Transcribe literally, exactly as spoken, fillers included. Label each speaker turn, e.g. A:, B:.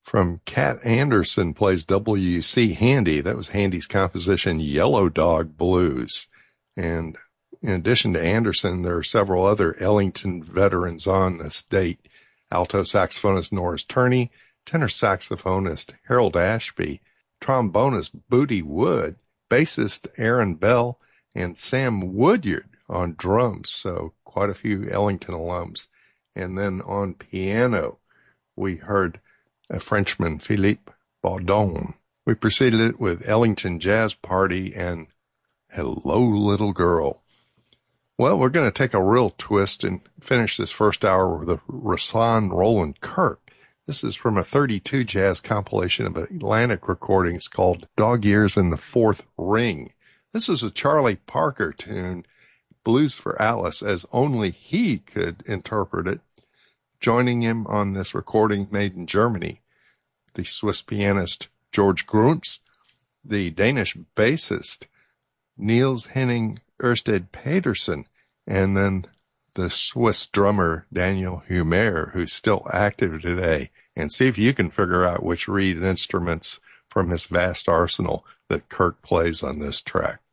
A: From Cat Anderson plays W C Handy. That was Handy's composition, Yellow Dog Blues. And in addition to Anderson, there are several other Ellington veterans on this date. Alto saxophonist Norris Turney, tenor saxophonist Harold Ashby, trombonist Booty Wood, bassist Aaron Bell, and Sam Woodyard on drums. So quite a few Ellington alums. And then on piano, we heard a Frenchman, Philippe Baudon. We preceded it with Ellington Jazz Party and Hello Little Girl. Well, we're going to take a real twist and finish this first hour with a Rahsaan Roland Kirk. This is from a thirty-two jazz compilation of Atlantic recordings called Dog Years in the Fourth Ring. This is a Charlie Parker tune, Blues for Alice, as only he could interpret it. Joining him on this recording made in Germany, the Swiss pianist George Gruntz, the Danish bassist Niels Henning Ørsted Pedersen, and then the Swiss drummer Daniel Humer, who's still active today. And see if you can figure out which reed instruments from his vast arsenal that Kirk plays on this track.